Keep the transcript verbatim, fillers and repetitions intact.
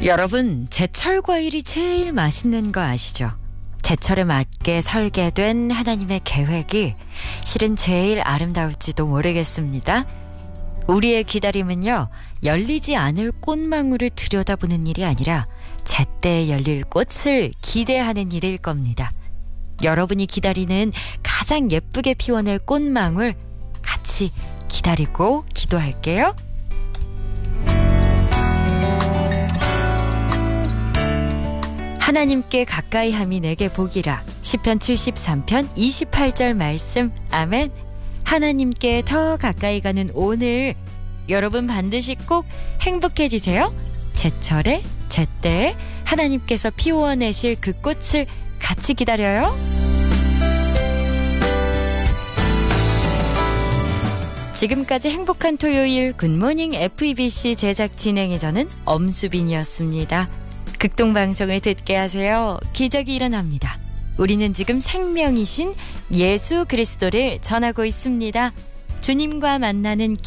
여러분, 제철 과일이 제일 맛있는 거 아시죠? 제철에 맞게 설계된 하나님의 계획이 실은 제일 아름다울지도 모르겠습니다. 우리의 기다림은요, 열리지 않을 꽃망울을 들여다보는 일이 아니라 제때에 열릴 꽃을 기대하는 일일 겁니다. 여러분이 기다리는 가장 예쁘게 피워낼 꽃망울 같이 기다리고 기도할게요. 하나님께 가까이 함이 내게 복이라. 시편 칠십삼 편 이십팔 절 말씀. 아멘. 하나님께 더 가까이 가는 오늘, 여러분 반드시 꼭 행복해지세요. 제철에 제때에 하나님께서 피워내실 그 꽃을 같이 기다려요. 지금까지 행복한 토요일 굿모닝 에프이비씨 제작 진행의 저는 엄수빈이었습니다. 극동방송을 듣게 하세요. 기적이 일어납니다. 우리는 지금 생명이신 예수 그리스도를 전하고 있습니다. 주님과 만나는